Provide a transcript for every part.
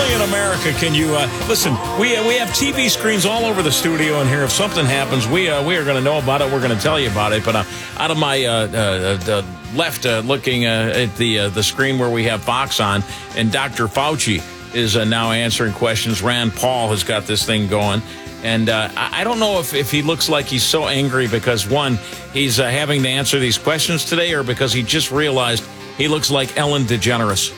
only in America can you listen. We have TV screens all over the studio in here. If something happens, we are going to know about it. We're going to tell you about it. But out of my left, looking at the screen where we have Fox on, and Dr. Fauci is now answering questions. Rand Paul has got this thing going. And I don't know if he looks like he's so angry because, one, he's having to answer these questions today, or because he just realized he looks like Ellen DeGeneres.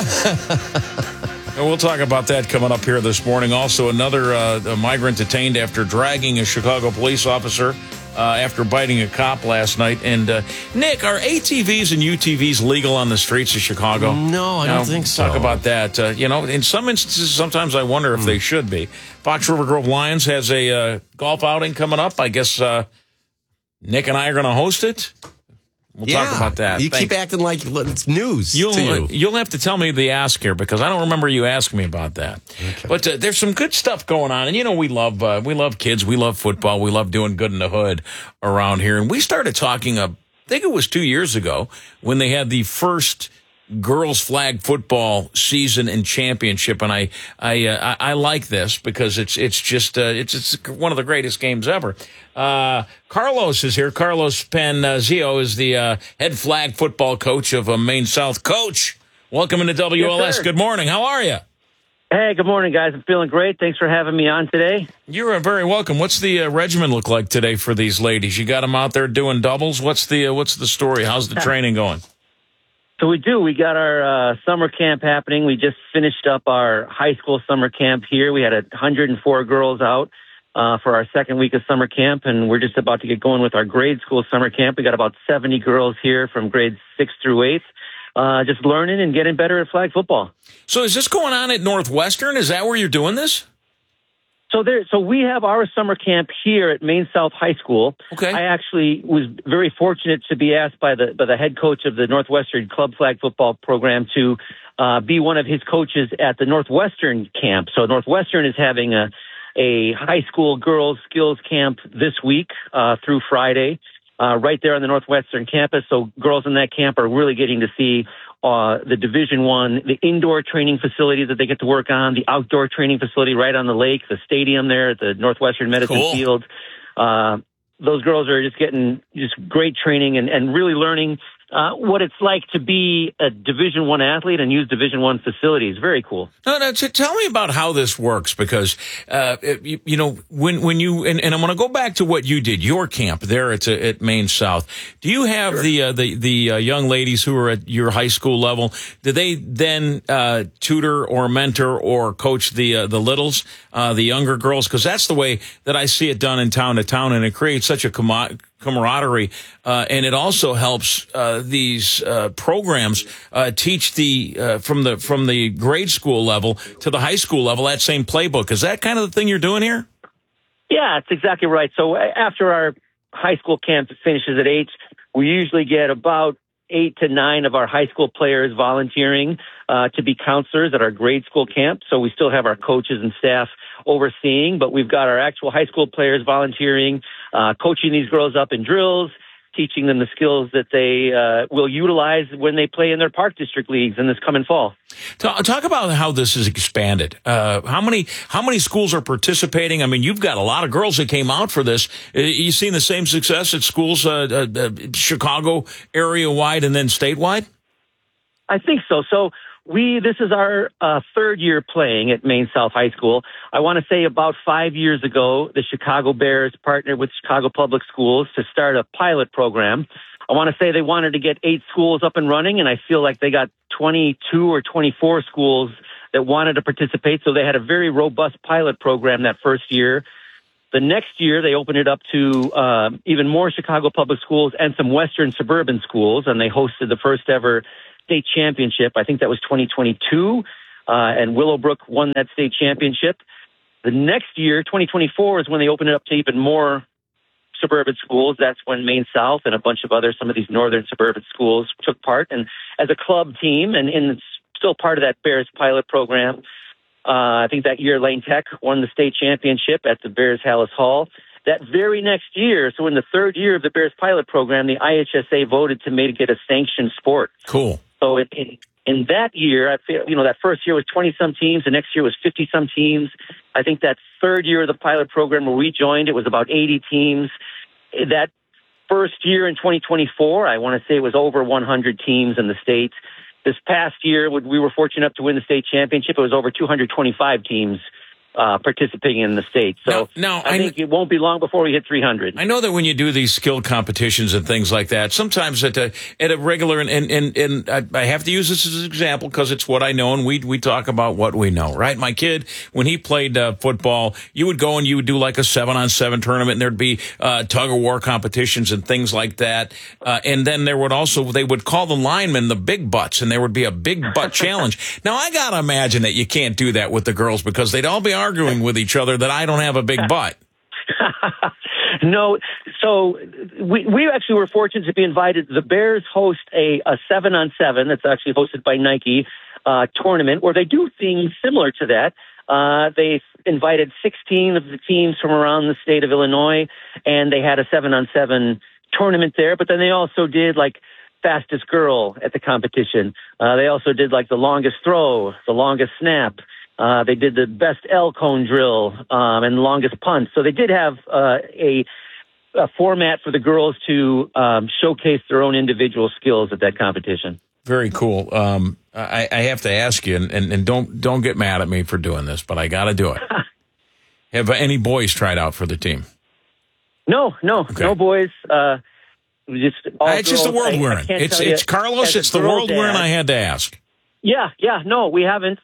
And we'll talk about that coming up here this morning. Also, another migrant detained after dragging a Chicago police officer after biting a cop last night. And, Nick, are ATVs and UTVs legal on the streets of Chicago? No, I don't think so. Talk about that. In some instances, sometimes I wonder if they should be. Fox River Grove Lions has a golf outing coming up. I guess Nick and I are going to host it. We'll talk about that. You keep acting like it's news to you. You'll have to tell me the ask here, because I don't remember you asking me about that. Okay. But there's some good stuff going on. And, we love kids. We love football. We love doing good in the hood around here. And we started talking, I think it was 2 years ago, when they had the first girls flag football season and championship. And I like this because it's one of the greatest games ever. Carlos is here. Carlos Panzio is the head flag football coach of Maine South. Coach, welcome into WLS. Yes, good morning. How are you? Hey, good morning, guys. I'm feeling great. Thanks for having me on today. You're very welcome. What's the regimen look like today for these ladies? You got them out there doing doubles. What's the story? How's the training going? So we do. We got our summer camp happening. We just finished up our high school summer camp here. We had 104 girls out for our second week of summer camp, and we're just about to get going with our grade school summer camp. We got about 70 girls here from grades 6 through 8, just learning and getting better at flag football. So is this going on at Northwestern? Is that where you're doing this? So we have our summer camp here at Maine South High School. Okay. I actually was very fortunate to be asked by the head coach of the Northwestern Club Flag Football program to be one of his coaches at the Northwestern camp. So Northwestern is having a high school girls skills camp this week through Friday, right there on the Northwestern campus. So girls in that camp are really getting to see the Division I, the indoor training facility that they get to work on, the outdoor training facility right on the lake, the stadium there at the Northwestern Medicine Field. Those girls are just getting great training and really learning what it's like to be a Division I athlete and use Division I facilities. Very cool. No, tell me about how this works, because, when you, and I'm going to go back to what you did, your camp there at Maine South. Do you have the young ladies who are at your high school level? Do they then, tutor or mentor or coach the littles, the younger girls? Because that's the way that I see it done in town to town, and it creates such a camaraderie, and it also helps these programs teach from the grade school level to the high school level that same playbook. Is that kind of the thing you're doing here? Yeah, it's exactly right. So after our high school camp finishes at 8, we usually get about 8 to 9 of our high school players volunteering to be counselors at our grade school camp. So we still have our coaches and staff overseeing, but we've got our actual high school players volunteering, coaching these girls up in drills, teaching them the skills that they will utilize when they play in their park district leagues in this coming fall. Talk about how this is expanded. How many schools are participating? I mean, you've got a lot of girls that came out for this. You seen the same success at schools, Chicago area wide and then statewide? I think so. So this is our third year playing at Maine South High School. I want to say about 5 years ago, the Chicago Bears partnered with Chicago Public Schools to start a pilot program. I want to say they wanted to get 8 schools up and running, and I feel like they got 22 or 24 schools that wanted to participate. So they had a very robust pilot program that first year. The next year, they opened it up to even more Chicago Public Schools and some Western suburban schools, and they hosted the first ever state championship. I think that was 2022, and Willowbrook won that state championship. The next year, 2024, is when they opened it up to even more suburban schools. That's when Maine South and a bunch of some of these northern suburban schools took part. And as a club team, and still part of that Bears pilot program, I think that year Lane Tech won the state championship at the Bears Hallis Hall. That very next year, so in the third year of the Bears pilot program, the IHSA voted to make it a sanctioned sport. Cool. So in that year, I feel, that first year was 20-some teams. The next year was 50-some teams. I think that third year of the pilot program where we joined, it was about 80 teams. That first year in 2024, I want to say it was over 100 teams in the state. This past year, we were fortunate enough to win the state championship. It was over 225 teams participating in the state. So now, I think it won't be long before we hit 300. I know that when you do these skill competitions and things like that, sometimes at a regular, and I have to use this as an example because it's what I know, and we talk about what we know, right? My kid, when he played football, you would go and you would do like a 7-on-7 tournament, and there'd be tug-of-war competitions and things like that. And then they would call the linemen the big butts, and there would be a big butt challenge. Now, I got to imagine that you can't do that with the girls because they'd all be arguing with each other that I don't have a big butt. No, so we actually were fortunate to be invited. The Bears host a 7-on-7 that's actually hosted by Nike tournament where they do things similar to that. They invited 16 of the teams from around the state of Illinois, and they had a 7-on-7 tournament there. But then they also did like fastest girl at the competition. They also did like the longest throw, the longest snap. They did the best L cone drill and the longest punt. So they did have a format for the girls to showcase their own individual skills at that competition. Very cool. I have to ask you, and don't get mad at me for doing this, but I got to do it. Have any boys tried out for the team? No, okay. No boys. It's just the world we're in. It's Carlos. It's the world we're in. I had to ask. Yeah. No, we haven't.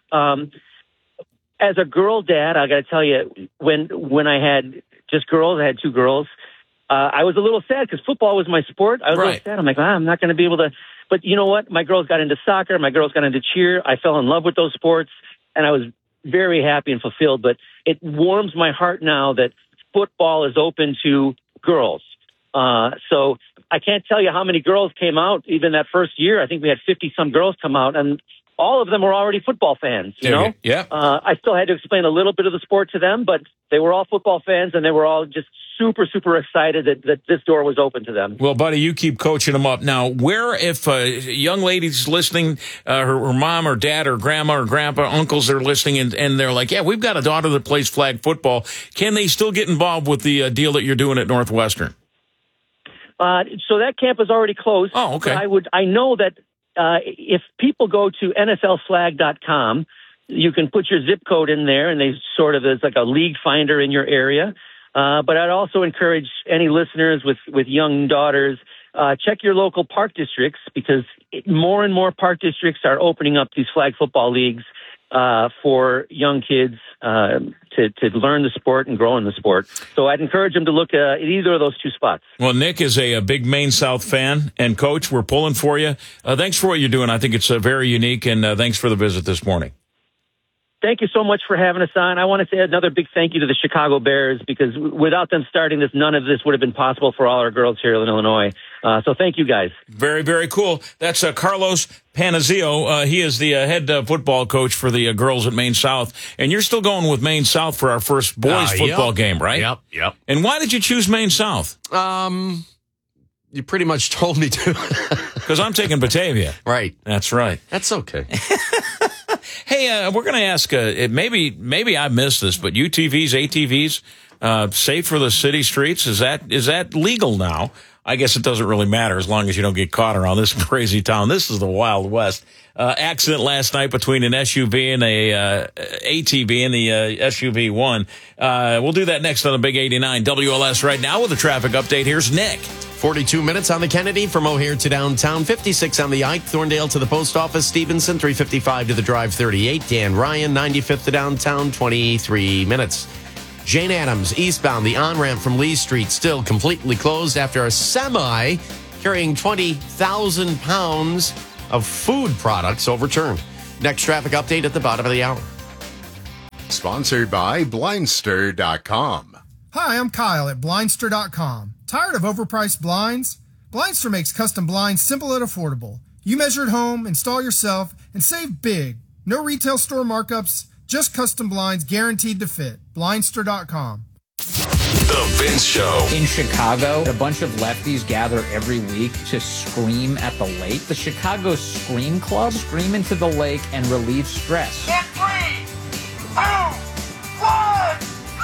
As a girl dad, I got to tell you, when I had just girls, I had 2 girls. I was a little sad because football was my sport. I was a little sad. I'm like, I'm not going to be able to. But you know what? My girls got into soccer. My girls got into cheer. I fell in love with those sports, and I was very happy and fulfilled. But it warms my heart now that football is open to girls. So I can't tell you how many girls came out even that first year. I think we had 50-some girls come out, and all of them were already football fans, you know? Yeah. I still had to explain a little bit of the sport to them, but they were all football fans, and they were all just super, super excited that this door was open to them. Well, buddy, you keep coaching them up. Now, if a young lady's listening, her mom or dad or grandma or grandpa, uncles are listening, and they're like, yeah, we've got a daughter that plays flag football. Can they still get involved with the deal that you're doing at Northwestern? So that camp is already closed. Oh, okay. I know that if people go to nflflag.com, you can put your zip code in there, and they sort of there's like a league finder in your area. But I'd also encourage any listeners with young daughters, check your local park districts, because more and more park districts are opening up these flag football leagues for young kids to learn the sport and grow in the sport. So I'd encourage them to look at either of those 2 spots. Well, Nick is a big Maine South fan, and Coach, we're pulling for you. Thanks for what you're doing. I think it's very unique, and thanks for the visit this morning. Thank you so much for having us on. I want to say another big thank you to the Chicago Bears, because without them starting this, none of this would have been possible for all our girls here in Illinois. So thank you, guys. Very, very cool. That's Carlos Panazio. He is the head football coach for the girls at Maine South. And you're still going with Maine South for our first boys football game, right? Yep. And why did you choose Maine South? You pretty much told me to. Because I'm taking Batavia. Right. That's right. That's okay. Hey, we're going to ask, maybe I missed this, but UTVs, ATVs, safe for the city streets, is that legal now? I guess it doesn't really matter as long as you don't get caught around this crazy town. This is the Wild West. Accident last night between an SUV and a ATV, and the SUV won. We'll do that next on the Big 89 WLS right now with a traffic update. Here's Nick. 42 minutes on the Kennedy from O'Hare to downtown, 56 on the Ike, Thorndale to the post office, Stevenson, 355 to the Drive 38, Dan Ryan, 95th to downtown, 23 minutes. Jane Addams, eastbound, the on-ramp from Lee Street still completely closed after a semi carrying 20,000 pounds of food products overturned. Next traffic update at the bottom of the hour. Sponsored by Blindster.com. Hi, I'm Kyle at Blindster.com. Tired of overpriced blinds? Blindster makes custom blinds simple and affordable. You measure at home, install yourself, and save big. No retail store markups, just custom blinds guaranteed to fit. Blindster.com. The Vince Show. In Chicago, a bunch of lefties gather every week to scream at the lake. The Chicago Scream Club scream into the lake and relieve stress. In 3, 2, 1.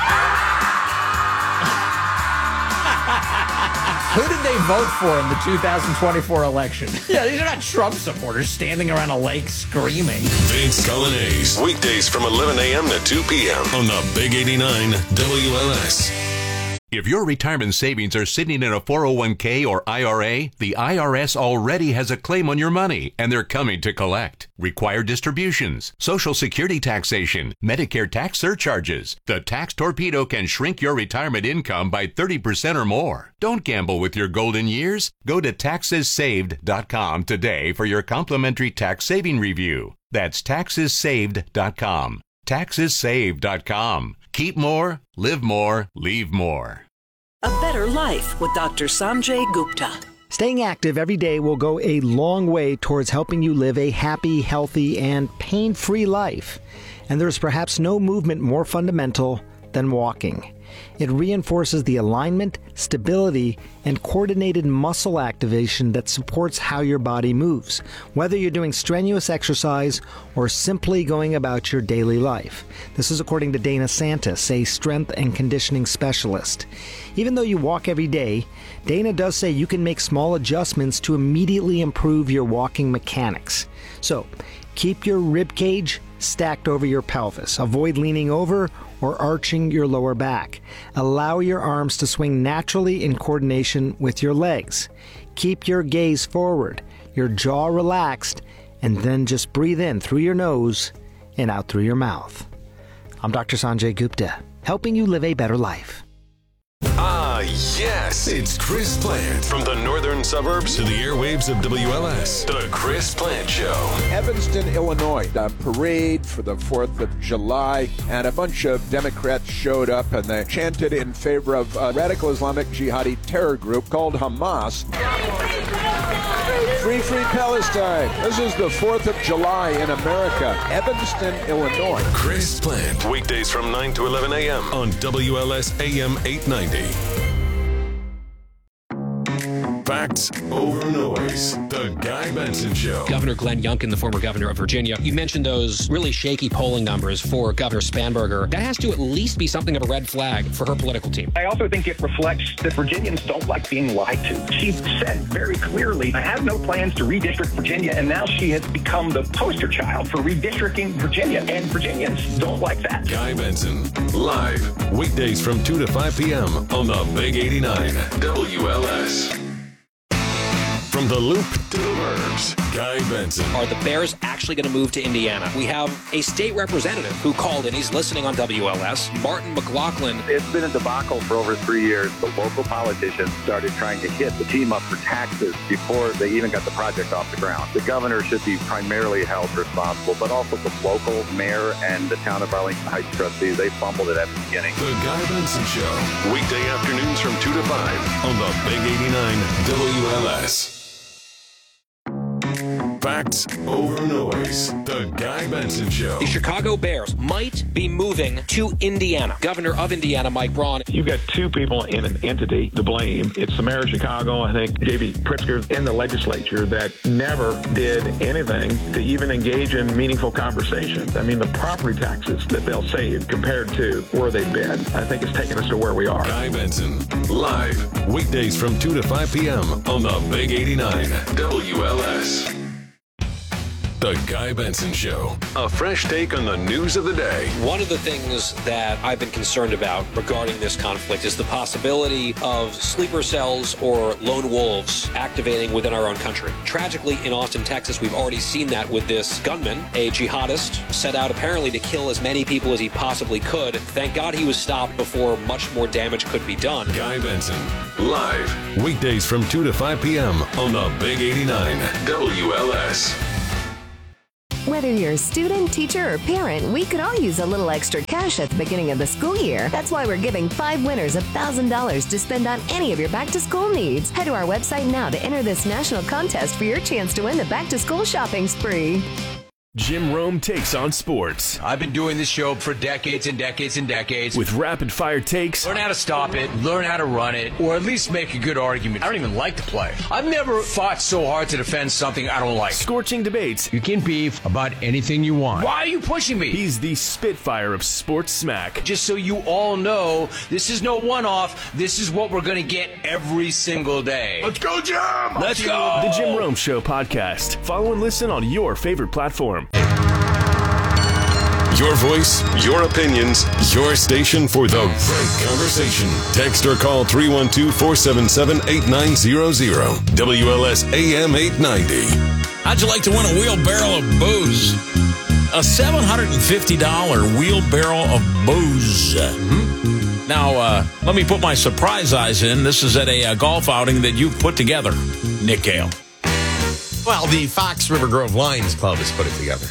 Who did they vote for in the 2024 election? Yeah, these are not Trump supporters standing around a lake screaming. Vince Coglianese. Weekdays from 11 a.m. to 2 p.m. on the Big 89 WLS. If your retirement savings are sitting in a 401k or IRA, the IRS already has a claim on your money, and they're coming to collect. Required distributions, Social Security taxation, Medicare tax surcharges. The tax torpedo can shrink your retirement income by 30% or more. Don't gamble with your golden years. Go to taxessaved.com today for your complimentary tax saving review. That's taxessaved.com. Taxessaved.com. Keep more, live more, leave more. A better life with Dr. Sanjay Gupta. Staying active every day will go a long way towards helping you live a happy, healthy, and pain-free life. And there's perhaps no movement more fundamental than walking. It reinforces the alignment, stability, and coordinated muscle activation that supports how your body moves, whether you're doing strenuous exercise or simply going about your daily life. This is according to Dana Santis, a strength and conditioning specialist. Even though you walk every day, Dana does say you can make small adjustments to immediately improve your walking mechanics. So, keep your rib cage stacked over your pelvis. Avoid leaning over or arching your lower back. Allow your arms to swing naturally in coordination with your legs. Keep your gaze forward, your jaw relaxed, and then just breathe in through your nose and out through your mouth. I'm Dr. Sanjay Gupta, helping you live a better life. Ah, yes. It's Chris Plant. From the northern suburbs to the airwaves of WLS. The Chris Plant Show. Evanston, Illinois. A parade for the 4th of July. And a bunch of Democrats showed up and they chanted in favor of a radical Islamic jihadi terror group called Hamas. Free, free Palestine. This is the 4th of July in America. Evanston, Illinois. Chris Plant. Weekdays from 9 to 11 a.m. on WLS AM 890. Facts over noise. The Guy Benson Show. Governor Glenn Youngkin, the former governor of Virginia, you mentioned those really shaky polling numbers for Governor Spanberger. That has to at least be something of a red flag for her political team. I also think it reflects that Virginians don't like being lied to. She said very clearly, I have no plans to redistrict Virginia, and now she has become the poster child for redistricting Virginia, and Virginians don't like that. Guy Benson, live, weekdays from 2 to 5 p.m. on the Big 89 WLS. From the Loop to the Burbs, Guy Benson. Are the Bears actually going to move to Indiana? We have a state representative who called in. He's listening on WLS, Martin McLaughlin. It's been a debacle for over 3 years. The local politicians started trying to hit the team up for taxes before they even got the project off the ground. The governor should be primarily held responsible, but also the local mayor and the town of Arlington Heights trustees. They fumbled it at the beginning. The Guy Benson Show, weekday afternoons from 2 to 5 on the Big 89 WLS. Facts over noise. The Guy Benson Show. The Chicago Bears might be moving to Indiana. Governor of Indiana, Mike Braun. You've got two people in an entity to blame. It's the mayor of Chicago, I think, J.B. Pritzker, and the legislature that never did anything to even engage in meaningful conversations. I mean, the property taxes that they'll save compared to where they've been, I think it's taken us to where we are. Guy Benson, live, weekdays from 2 to 5 p.m. on the Big 89 WLS. The Guy Benson Show. A fresh take on the news of the day. One of the things that I've been concerned about regarding this conflict is the possibility of sleeper cells or lone wolves activating within our own country. Tragically, in Austin, Texas, we've already seen that with this gunman, a jihadist, set out apparently to kill as many people as he possibly could. Thank God he was stopped before much more damage could be done. Guy Benson, live, weekdays from 2 to 5 p.m. on the Big 89 WLS. Whether you're a student, teacher, or parent, we could all use a little extra cash at the beginning of the school year. That's why we're giving 5 winners $1,000 to spend on any of your back-to-school needs. Head to our website now to enter this national contest for your chance to win the back-to-school shopping spree. Jim Rome takes on sports. I've been doing this show for decades and decades and decades. With rapid-fire takes. Learn how to stop it, learn how to run it, or at least make a good argument. I don't even like to play. I've never fought so hard to defend something I don't like. Scorching debates. You can beef about anything you want. Why are you pushing me? He's the Spitfire of sports smack. Just so you all know, this is no one-off. This is what we're going to get every single day. Let's go, Jim! Let's go! The Jim Rome Show podcast. Follow and listen on your favorite platform. Your voice, your opinions, your station for the right conversation. Text or call 312-477-8900. WLS AM 890. How'd you like to win a wheelbarrow of booze? A $750 wheelbarrow of booze. Mm-hmm. Now, let me put my surprise eyes in. This is at a golf outing that you've put together, Nick Gale. Well, the Fox River Grove Lions Club has put it together.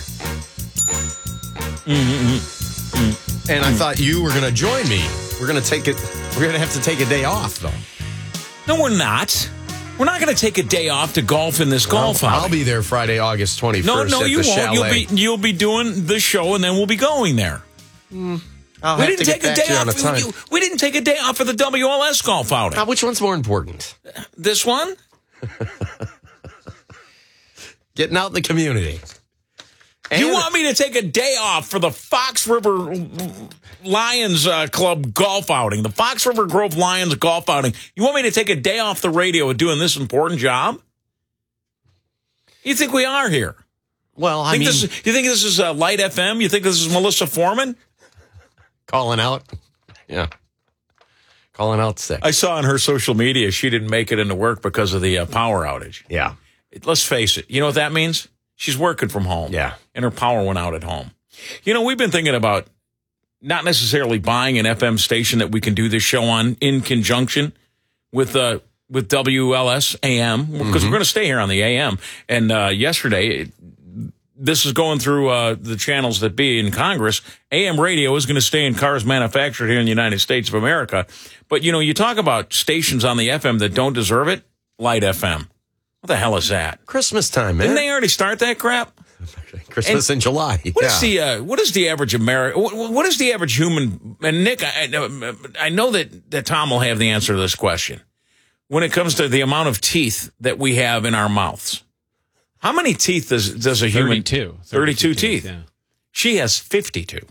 And I thought you were going to join me. We're going to have to take a day off, though. No, we're not. We're not going to take a day off to golf in this golf outing. I'll be there Friday, August 21st. No, at you the won't. Chalet. You'll be doing the show, and then we'll be going there. We didn't take a day off. We didn't take a day off for the WLS golf outing. Which one's more important? This one? Getting out in the community. And you want me to take a day off for the Fox River Lions Club golf outing, the Fox River Grove Lions golf outing? You want me to take a day off the radio doing this important job? You think we are here? Well, you think this is Light FM? You think this is Melissa Foreman? Calling out? Yeah. Calling out sick. I saw on her social media she didn't make it into work because of the power outage. Yeah. Let's face it. You know what that means? She's working from home. Yeah. And her power went out at home. You know, we've been thinking about not necessarily buying an FM station that we can do this show on in conjunction with WLS AM, because we're going to stay here on the AM. And yesterday, this is going through the channels that be in Congress. AM radio is going to stay in cars manufactured here in the United States of America. But, you know, you talk about stations on the FM that don't deserve it, Light FM. What the hell is that? Christmas time, man. Didn't they already start that crap? Christmas in July. What is the average American? What is the average human? And Nick, I know that Tom will have the answer to this question. When it comes to the amount of teeth that we have in our mouths, how many teeth does a human? 32 teeth. Yeah. She has 52.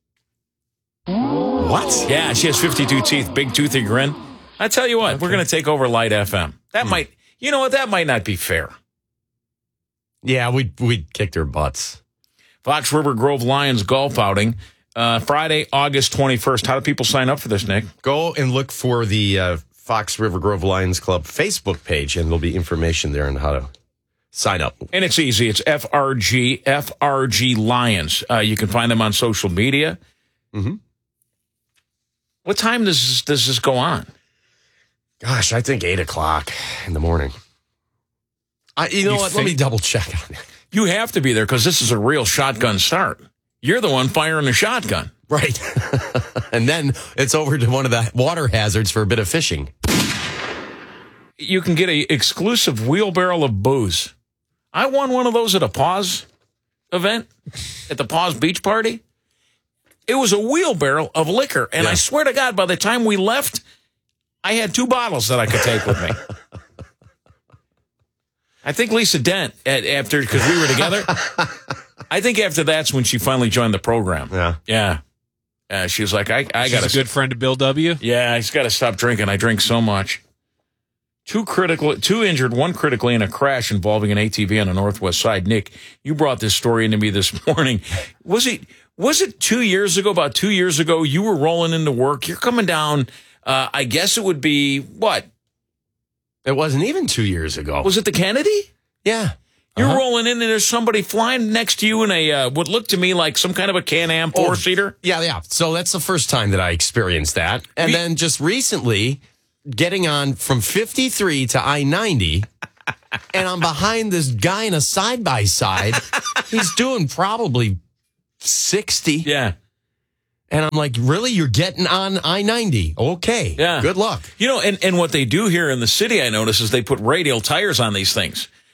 What? Yeah, she has 52 teeth. Big toothy grin. I tell you what, we're going to take over Light FM. That might. You know what? That might not be fair. Yeah, we'd kick their butts. Fox River Grove Lions golf outing, Friday, August 21st. How do people sign up for this, Nick? Go and look for the Fox River Grove Lions Club Facebook page, and there'll be information there on how to sign up. And it's easy. It's FRG Lions. You can find them on social media. Mm-hmm. What time does this go on? Gosh, I think 8 o'clock in the morning. You know what? Let me double check on it. You have to be there because this is a real shotgun start. You're the one firing the shotgun. Right. And then it's over to one of the water hazards for a bit of fishing. You can get an exclusive wheelbarrow of booze. I won one of those at a Paws event, at the Paws Beach Party. It was a wheelbarrow of liquor. And I swear to God, by the time we left, I had 2 bottles that I could take with me. I think Lisa Dent, after, because we were together, I think after that's when she finally joined the program. Yeah. Yeah. She was like, I got She's a good friend of Bill W. Yeah, I just got to stop drinking. I drink so much. 2 injured, 1 critically in a crash involving an ATV on the Northwest Side. Nick, you brought this story into me this morning. Was it 2 years ago, about 2 years ago, you were rolling into work. You're coming down, I guess it would be, what? It wasn't even 2 years ago. Was it the Kennedy? Yeah. You're rolling in and there's somebody flying next to you in a, what looked to me like some kind of a Can-Am 4-seater. Yeah. So that's the first time that I experienced that. And then just recently, getting on from 53 to I-90, and I'm behind this guy in a side-by-side. He's doing probably 60. Yeah. And I'm like, really? You're getting on I-90? Okay. Yeah. Good luck. You know, and what they do here in the city, I notice, is they put radial tires on these things.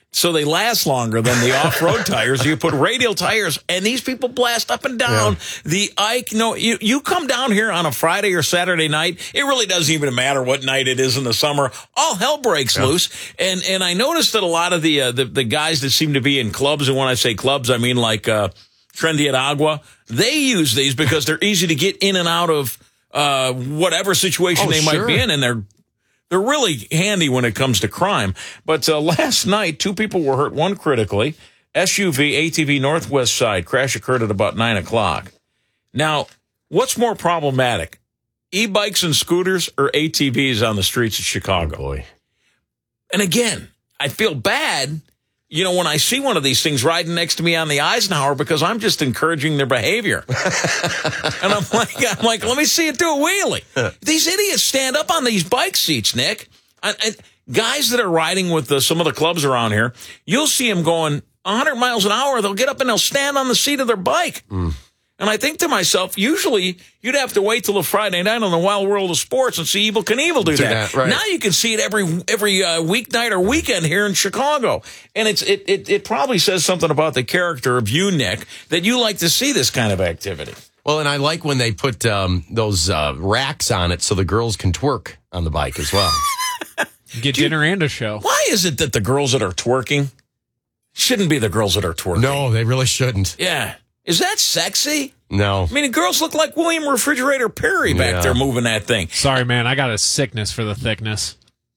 so they last longer than the off-road tires. You put radial tires, and these people blast up and down the Ike. No, you come down here on a Friday or Saturday night, it really doesn't even matter what night it is in the summer. All hell breaks loose. And I noticed that a lot of the guys that seem to be in clubs, and when I say clubs, I mean like Trendy at Agua, they use these because they're easy to get in and out of whatever situation they might be in, and they're really handy when it comes to crime. But last night, 2 people were hurt, 1 critically. SUV, ATV, northwest side. Crash occurred at about 9 o'clock. Now, what's more problematic, e-bikes and scooters or ATVs on the streets of Chicago? Oh, boy. And again, I feel bad, when I see one of these things riding next to me on the Eisenhower, because I'm just encouraging their behavior. And I'm like, let me see it do a wheelie. These idiots stand up on these bike seats, Nick. Guys that are riding with some of the clubs around here, you'll see them going 100 miles an hour. They'll get up and they'll stand on the seat of their bike. And I think to myself, usually you'd have to wait till a Friday night on the Wild World of Sports and see Evel Knievel do that. Right. Now you can see it every weeknight or weekend here in Chicago. And it probably says something about the character of you, Nick, that you like to see this kind of activity. Well, and I like when they put those racks on it so the girls can twerk on the bike as well. Get dinner and a show. Why is it that the girls that are twerking shouldn't be the girls that are twerking? No, they really shouldn't. Yeah. Is that sexy? No. I mean, the girls look like William Refrigerator Perry back there moving that thing. Sorry, man. I got a sickness for the thickness.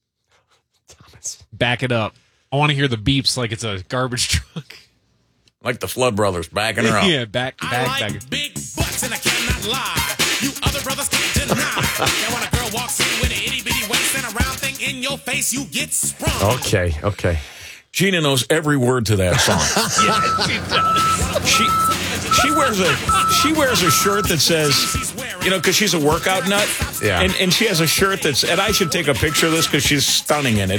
Thomas. Back it up. I want to hear the beeps like it's a garbage truck. Like the Flood Brothers backing her up. Yeah, back. Big butts and I cannot lie. You other brothers can't deny. And when a girl walks in with an itty bitty waist and a round thing in your face, you get sprung. Okay. Gina knows every word to that song. Yeah, she does. She wears a shirt that says, because she's a workout nut. Yeah. And she has a shirt and I should take a picture of this because she's stunning in it.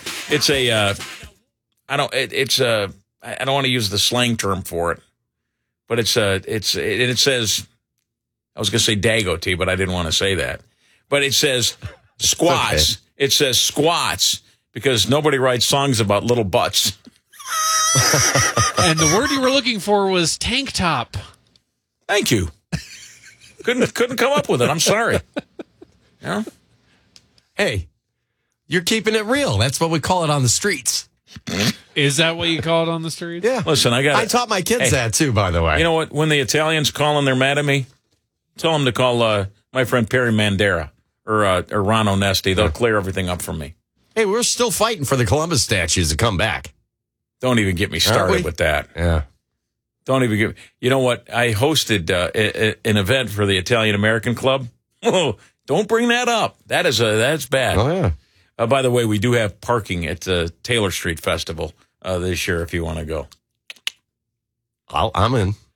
I don't want to use the slang term for it, but it says, I was going to say Dago-T, but I didn't want to say that. But it says squats. Okay. It says squats because nobody writes songs about little butts. And the word you were looking for was tank top. Thank you. Couldn't come up with it. I'm sorry. Hey, you're keeping it real. That's what we call it on the streets. Is that what you call it on the streets? Yeah. Listen, I taught my kids that too, by the way. You know what? When the Italians call and they're mad at me, tell them to call my friend Perry Mandera or Ron Onesti. They'll clear everything up for me. Hey, we're still fighting for the Columbus statues to come back. Don't even get me started with that. Yeah. Don't even get. You know what? I hosted an event for the Italian American Club. Oh, don't bring that up. That's bad. Oh yeah. By the way, we do have parking at the Taylor Street Festival this year if you want to go. I'm in.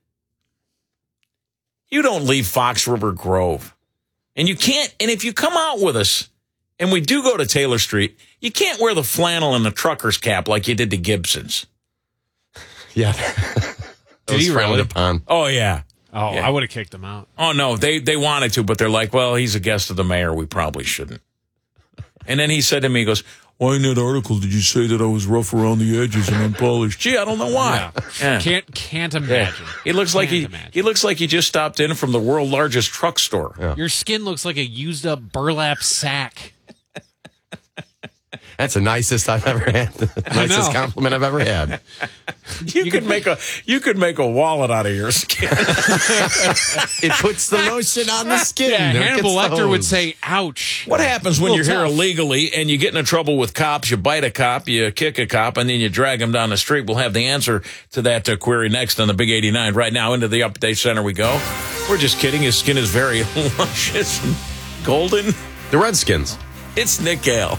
You don't leave Fox River Grove. And you can't. And if you come out with us and we do go to Taylor Street, you can't wear the flannel and the trucker's cap like you did to Gibson's. Yeah. Did he really? Upon. Oh, yeah. Oh, yeah. I would have kicked him out. Oh, no, they wanted to, but they're like, well, he's a guest of the mayor. We probably shouldn't. And then he said to me, he goes, why in that article did you say that I was rough around the edges and unpolished? Gee, I don't know why. Yeah. Can't imagine. Yeah. He looks like he looks like he just stopped in from the world's largest truck store. Yeah. Your skin looks like a used up burlap sack. That's the nicest I've ever had. The nicest compliment I've ever had. You could make a wallet out of your skin. It puts the lotion on the skin. Yeah, Hannibal Lecter would say, ouch. What happens when you're here illegally and you get into trouble with cops? You bite a cop, you kick a cop, and then you drag him down the street. We'll have the answer to that query next on the Big 89. Right now, into the Update Center we go. We're just kidding. His skin is very luscious and golden. The Redskins. It's Nick Gale.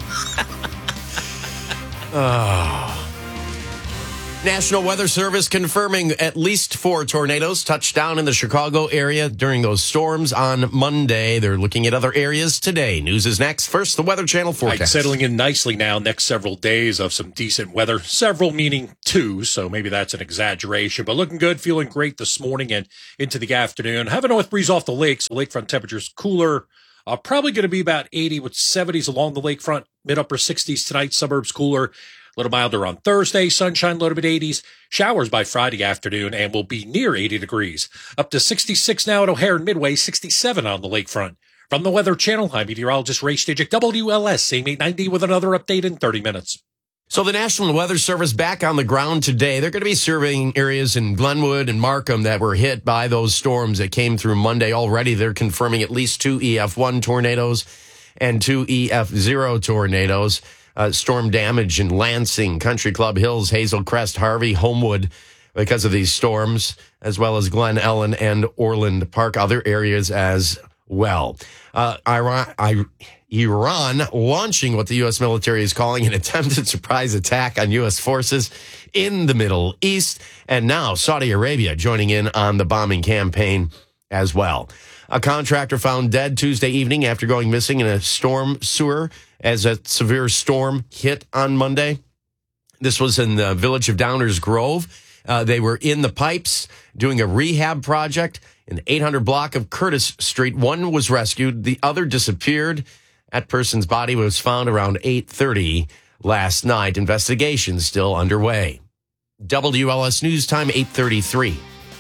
National Weather Service confirming at least 4 tornadoes touched down in the Chicago area during those storms on Monday. They're looking at other areas today. News is next. First, the Weather Channel forecast. Right, settling in nicely now, next several days of some decent weather. Several meaning 2, so maybe that's an exaggeration. But looking good, feeling great this morning and into the afternoon. Have a north breeze off the lakes. Lakefront temperatures cooler. Probably going to be about 80 with 70s along the lakefront, mid-upper 60s tonight, suburbs cooler. A little milder on Thursday, sunshine, low to mid-80s. Showers by Friday afternoon and will be near 80 degrees. Up to 66 now at O'Hare and Midway, 67 on the lakefront. From the Weather Channel, I'm meteorologist Ray Stajic, WLS, same 890 with another update in 30 minutes. So the National Weather Service back on the ground today. They're going to be surveying areas in Glenwood and Markham that were hit by those storms that came through Monday. Already they're confirming at least 2 EF1 tornadoes and 2 EF0 tornadoes. Storm damage in Lansing, Country Club Hills, Hazel Crest, Harvey, Homewood because of these storms, as well as Glen Ellen and Orland Park, other areas as well. Iran launching what the U.S. military is calling an attempted surprise attack on U.S. forces in the Middle East. And now Saudi Arabia joining in on the bombing campaign as well. A contractor found dead Tuesday evening after going missing in a storm sewer as a severe storm hit on Monday. This was in the village of Downers Grove. They were in the pipes doing a rehab project in the 800 block of Curtis Street. One was rescued. The other disappeared. That person's body was found around 8:30 last night. Investigation still underway. WLS News Time, 8:33.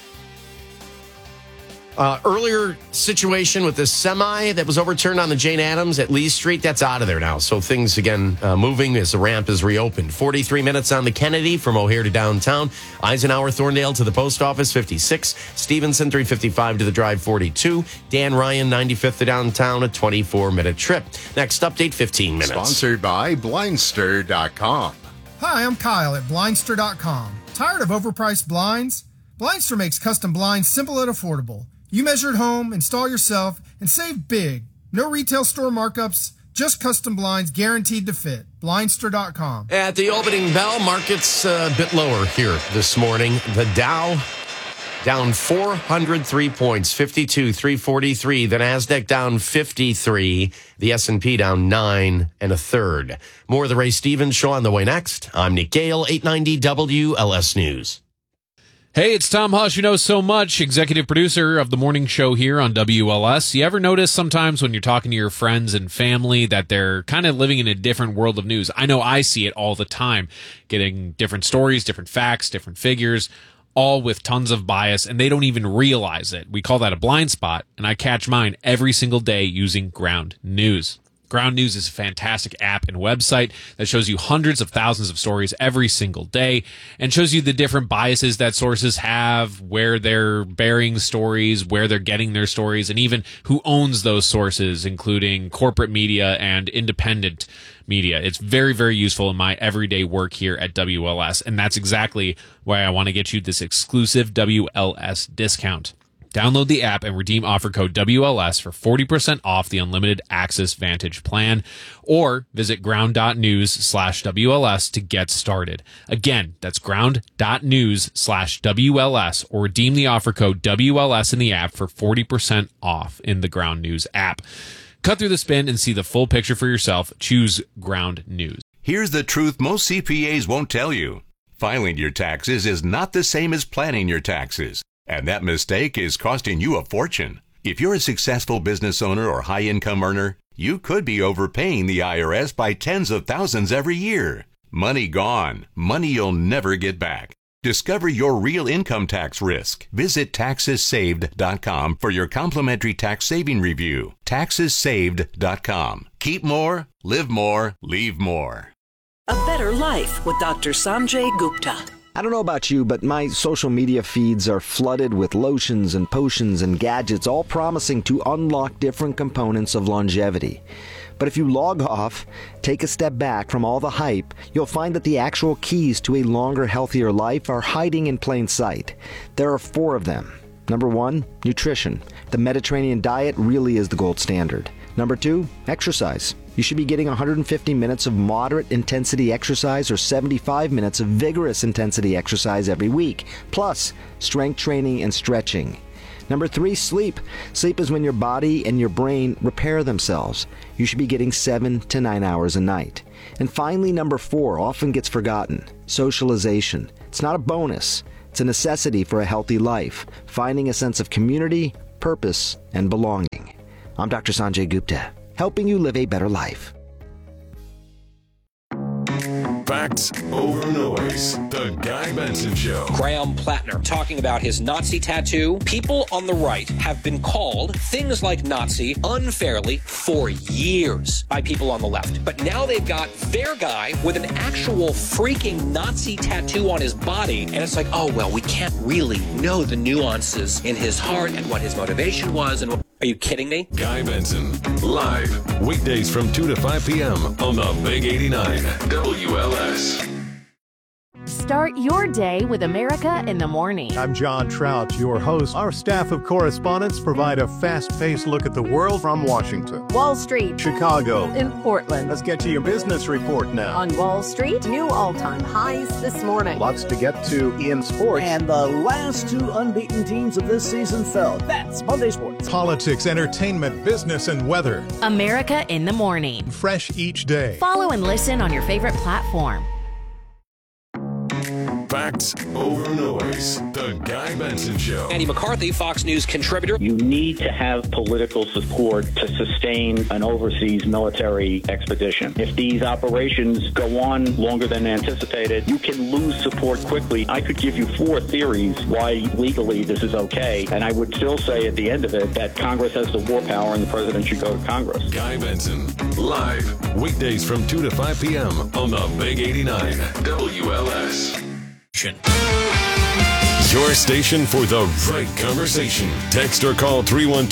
Earlier situation with the semi that was overturned on the Jane Addams at Lee Street, that's out of there now. So things, again, moving as the ramp is reopened. 43 minutes on the Kennedy from O'Hare to downtown. Eisenhower, Thorndale to the post office, 56. Stevenson, 355 to the drive, 42. Dan Ryan, 95th to downtown, a 24-minute trip. Next update, 15 minutes. Sponsored by Blindster.com. Hi, I'm Kyle at Blindster.com. Tired of overpriced blinds? Blindster makes custom blinds simple and affordable. You measure at home, install yourself, and save big. No retail store markups, just custom blinds guaranteed to fit. Blindster.com. At the opening bell, market's a bit lower here this morning. The Dow down 403 points, 52,343. The NASDAQ down 53. The S&P down 9 1/3. More of the Ray Stevens Show on the way next. I'm Nick Gale, 890 WLS News. Hey, it's Tom Hush, who knows so much, executive producer of the morning show here on WLS. You ever notice sometimes when you're talking to your friends and family that they're kind of living in a different world of news? I know I see it all the time, getting different stories, different facts, different figures, all with tons of bias, and they don't even realize it. We call that a blind spot, and I catch mine every single day using Ground News. Ground News is a fantastic app and website that shows you hundreds of thousands of stories every single day and shows you the different biases that sources have, where they're burying stories, where they're getting their stories, and even who owns those sources, including corporate media and independent media. It's very, very useful in my everyday work here at WLS, and that's exactly why I want to get you this exclusive WLS discount. Download the app and redeem offer code WLS for 40% off the unlimited Access Vantage plan, or visit ground.news/WLS to get started. Again, that's ground.news/WLS, or redeem the offer code WLS in the app for 40% off in the Ground News app. Cut through the spin and see the full picture for yourself. Choose Ground News. Here's the truth most CPAs won't tell you. Filing your taxes is not the same as planning your taxes. And that mistake is costing you a fortune. If you're a successful business owner or high-income earner, you could be overpaying the IRS by tens of thousands every year. Money gone. Money you'll never get back. Discover your real income tax risk. Visit TaxesSaved.com for your complimentary tax saving review. TaxesSaved.com. Keep more, live more, leave more. A Better Life with Dr. Sanjay Gupta. I don't know about you, but my social media feeds are flooded with lotions and potions and gadgets, all promising to unlock different components of longevity. But if you log off, take a step back from all the hype, you'll find that the actual keys to a longer, healthier life are hiding in plain sight. There are 4 of them. Number 1, nutrition. The Mediterranean diet really is the gold standard. Number 2, exercise. You should be getting 150 minutes of moderate intensity exercise or 75 minutes of vigorous intensity exercise every week, plus strength training and stretching. Number 3, sleep. Sleep is when your body and your brain repair themselves. You should be getting 7 to 9 hours a night. And finally, number 4 often gets forgotten: socialization. It's not a bonus. It's a necessity for a healthy life, finding a sense of community, purpose, and belonging. I'm Dr. Sanjay Gupta, helping you live a better life. Facts over noise. The Guy Benson Show. Graham Plattner talking about his Nazi tattoo. People on the right have been called things like Nazi unfairly for years by people on the left. But now they've got their guy with an actual freaking Nazi tattoo on his body. And it's like, oh, well, we can't really know the nuances in his heart and what his motivation was. And are you kidding me? Guy Benson, live, weekdays from 2 to 5 p.m. on the Big 89 WLS. Start your day with America in the Morning. I'm John Trout, your host. Our staff of correspondents provide a fast-paced look at the world from Washington, Wall Street, Chicago, in Portland. Let's get to your business report now. On Wall Street, new all-time highs this morning. Lots to get to in sports. And the last two unbeaten teams of this season fell. That's Monday Sports. Politics, entertainment, business, and weather. America in the Morning. Fresh each day. Follow and listen on your favorite platform. Facts over noise. The Guy Benson Show. Andy McCarthy, Fox News contributor. You need to have political support to sustain an overseas military expedition. If these operations go on longer than anticipated, you can lose support quickly. I could give you 4 theories why legally this is okay, and I would still say at the end of it that Congress has the war power and the president should go to Congress. Guy Benson, live, weekdays from 2 to 5 p.m. on the Big 89 WLS. Your station for the right conversation. Text or call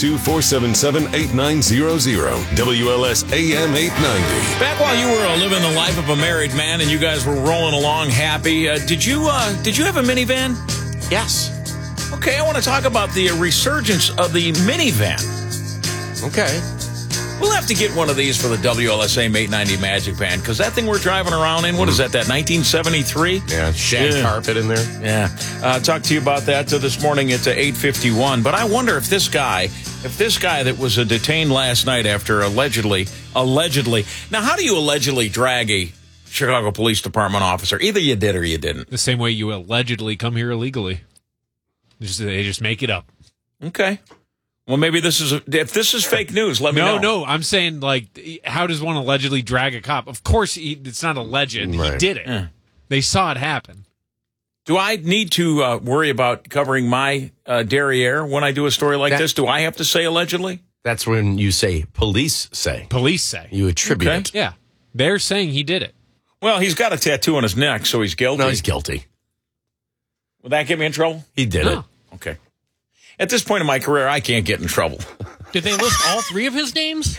312-477-8900. WLS AM 890. Back while you were living the life of a married man and you guys were rolling along happy, did you have a minivan? Yes. Okay, I want to talk about the resurgence of the minivan. Okay. We'll have to get one of these for the WLS AM 890 Magic Band, because that thing we're driving around in, what is that 1973? Yeah, shag carpet in there. Yeah. Talk to you about that this morning at 8:51. But I wonder if this guy that was detained last night after allegedly, now how do you allegedly drag a Chicago Police Department officer? Either you did or you didn't. The same way you allegedly come here illegally. They just make it up. Okay. Well, maybe if this is fake news, let me know. No, I'm saying, like, how does one allegedly drag a cop? Of course, it's not alleged. Right. He did it. Yeah. They saw it happen. Do I need to worry about covering my derriere when I do a story like this? Do I have to say allegedly? That's when you say police say. Police say. You attribute it. Yeah. They're saying he did it. Well, he's got a tattoo on his neck, so he's guilty. No, he's guilty. Will that get me in trouble? He did it. Okay. At this point in my career, I can't get in trouble. Did they list all 3 of his names?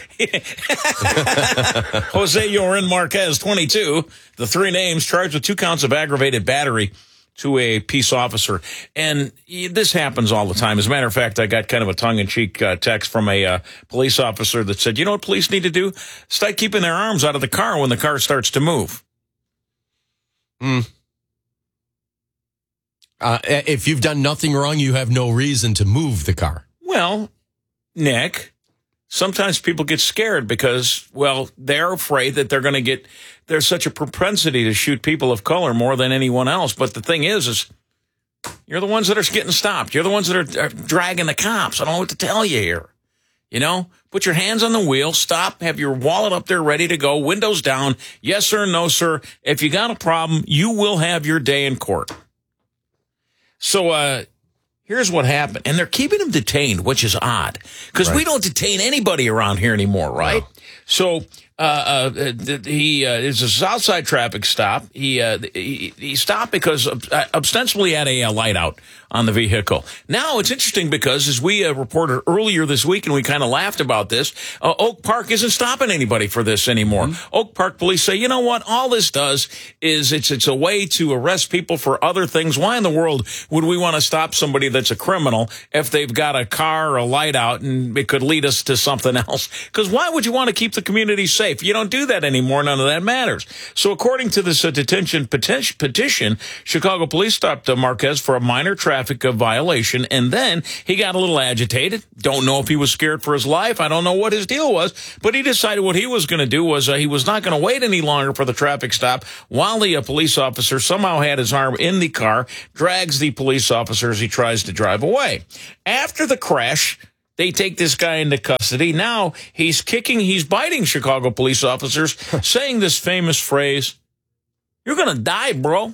Jose Yorin Marquez, 22. The 3 names charged with 2 counts of aggravated battery to a peace officer. And this happens all the time. As a matter of fact, I got kind of a tongue-in-cheek text from a police officer that said, you know what police need to do? Start keeping their arms out of the car when the car starts to move. If you've done nothing wrong, you have no reason to move the car. Well, Nick, sometimes people get scared because, well, they're afraid that they're going to there's such a propensity to shoot people of color more than anyone else. But the thing is you're the ones that are getting stopped. You're the ones that are dragging the cops. I don't know what to tell you here. You know, put your hands on the wheel, stop, have your wallet up there ready to go, windows down. Yes, sir, no, sir. If you got a problem, you will have your day in court. So, here's what happened. And they're keeping him detained, which is odd. Because we don't detain anybody around here anymore, right? No. So, it's a Southside traffic stop. He stopped because ostensibly had a light out on the vehicle. Now, it's interesting because as we reported earlier this week, and we kind of laughed about this, Oak Park isn't stopping anybody for this anymore. Mm-hmm. Oak Park police say, you know what? All this does is it's a way to arrest people for other things. Why in the world would we want to stop somebody that's a criminal if they've got a car or a light out and it could lead us to something else? Because why would you want to keep the community safe? You don't do that anymore. None of that matters. So according to this detention petition, Chicago police stopped Marquez for a minor traffic violation, and then he got a little agitated. Don't know if he was scared for his life. I don't know what his deal was, but he decided what he was going to do was he was not going to wait any longer for the traffic stop while the police officer somehow had his arm in the car, drags the police officer as he tries to drive away. After the crash, They take this guy into custody. Now he's biting Chicago police officers, saying this famous phrase, "You're going to die, bro."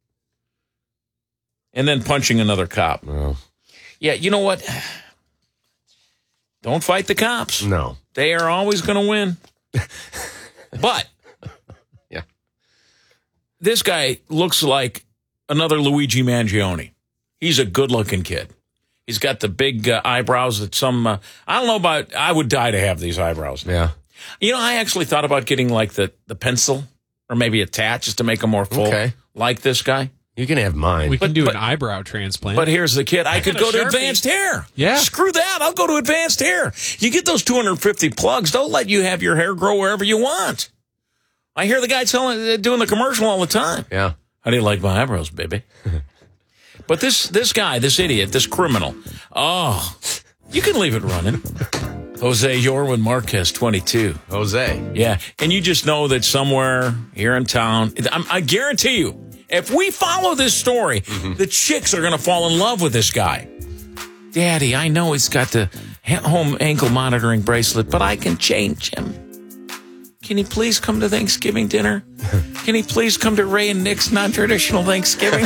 And then punching another cop. Oh. Yeah, you know what? Don't fight the cops. No. They are always going to win. But yeah, this guy looks like another Luigi Mangione. He's a good-looking kid. He's got the big eyebrows that some, I don't know about, I would die to have these eyebrows. Yeah. You know, I actually thought about getting like the pencil or maybe a tat just to make them more full, like this guy. You can have mine. We can do an eyebrow transplant. But here's the kid. I could go to advanced hair. Yeah. Screw that. I'll go to advanced hair. You get those 250 plugs. Don't let you have your hair grow wherever you want. I hear the guy doing the commercial all the time. Yeah. How do you like my eyebrows, baby? But this guy, this idiot, this criminal, you can leave it running. Jose Yorwin Marquez, 22. Jose. Yeah. And you just know that somewhere here in town, I guarantee you, if we follow this story, the chicks are going to fall in love with this guy. Daddy, I know he's got the home ankle monitoring bracelet, but I can change him. Can he please come to Thanksgiving dinner? Can he please come to Ray and Nick's non-traditional Thanksgiving?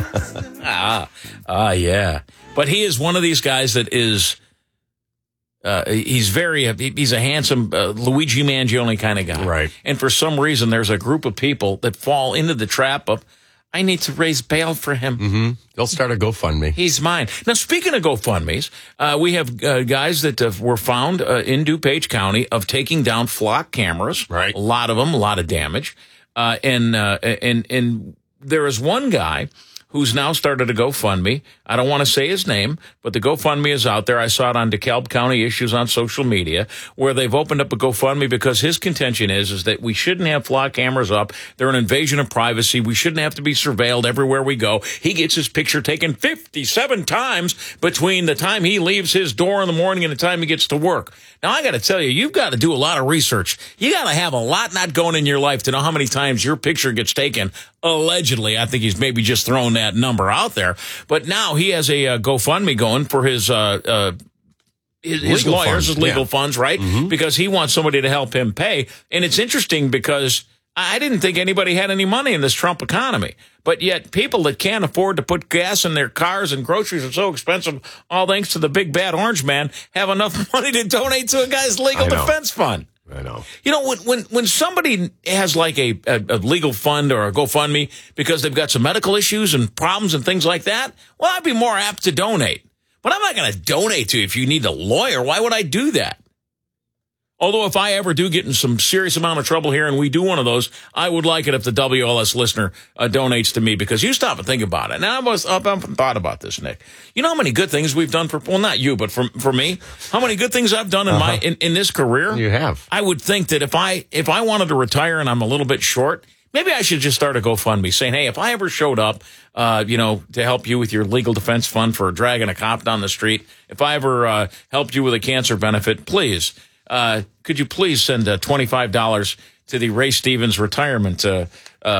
Yeah. But he is one of these guys that is, he's a handsome Luigi Mangione kind of guy. Right. And for some reason, there's a group of people that fall into the trap of, I need to raise bail for him. Mm-hmm. They'll start a GoFundMe. He's mine. Now, speaking of GoFundMes, we have guys that were found in DuPage County of taking down flock cameras. Right. A lot of them, a lot of damage. And there is one guy who's now started a GoFundMe. I don't want to say his name, but the GoFundMe is out there. I saw it on DeKalb County Issues on social media, where they've opened up a GoFundMe because his contention is that we shouldn't have flock cameras up. They're an invasion of privacy. We shouldn't have to be surveilled everywhere we go. He gets his picture taken 57 times between the time he leaves his door in the morning and the time he gets to work. Now, I got to tell you, you've got to do a lot of research. You got to have a lot not going in your life to know how many times your picture gets taken. Allegedly, I think he's maybe just thrown that number out there. But now he has a GoFundMe going for his lawyers, his legal funds, right? Mm-hmm. Because he wants somebody to help him pay. And it's interesting because I didn't think anybody had any money in this Trump economy. But yet people that can't afford to put gas in their cars and groceries are so expensive, all thanks to the big bad orange man, have enough money to donate to a guy's legal defense fund. I know. You know, when somebody has like a legal fund or a GoFundMe because they've got some medical issues and problems and things like that, well, I'd be more apt to donate. But I'm not going to donate to you if you need a lawyer. Why would I do that? Although if I ever do get in some serious amount of trouble here and we do one of those, I would like it if the WLS listener donates to me, because you stop and think about it. Now, I've thought about this, Nick. You know how many good things we've done well, not you, but for me, how many good things I've done in this career? You have. I would think that if I wanted to retire and I'm a little bit short, maybe I should just start a GoFundMe saying, hey, if I ever showed up, to help you with your legal defense fund for dragging a cop down the street, if I ever helped you with a cancer benefit, please, could you please send $25 to the Ray Stevens retirement, the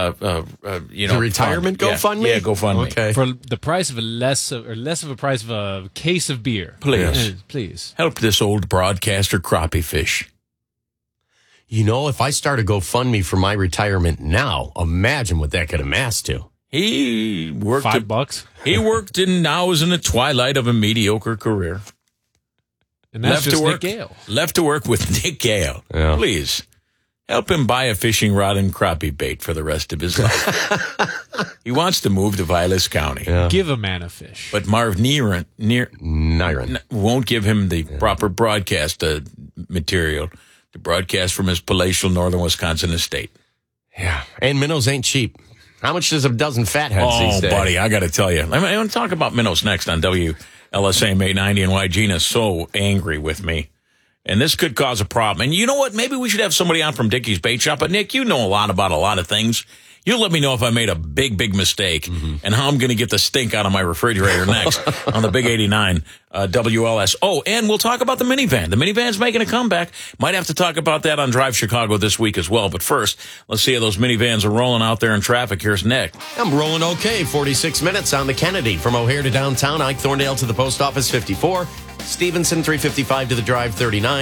retirement fund. GoFundMe? Yeah, GoFundMe. Okay. For the price of less of a price of a case of beer. Please. Please. Help this old broadcaster crappie fish. You know, if I start a GoFundMe for my retirement now, imagine what that could amass to. He worked $5. He worked in now is in the twilight of a mediocre career. And that's just Nick Gale. Left to work with Nick Gale. Yeah. Please help him buy a fishing rod and crappie bait for the rest of his life. He wants to move to Vilas County. Yeah. Give a man a fish. But Marv Niren won't give him the proper broadcast material to broadcast from his palatial northern Wisconsin estate. Yeah. And minnows ain't cheap. How much does a dozen fatheads these days? Oh, buddy, I got to tell you. I want to talk about minnows next on WLSAM 890, and why Gina's so angry with me. And this could cause a problem. And you know what? Maybe we should have somebody on from Dickie's Bait Shop. But, Nick, you know a lot about a lot of things. You let me know if I made a big mistake and how I'm going to get the stink out of my refrigerator next on the Big 89 WLS. Oh, and we'll talk about the minivan. The minivan's making a comeback. Might have to talk about that on Drive Chicago this week as well. But first, let's see how those minivans are rolling out there in traffic. Here's Nick. I'm rolling okay. 46 minutes on the Kennedy from O'Hare to downtown, Ike Thorndale to the post office, 54. Stevenson, 355 to the drive, 39.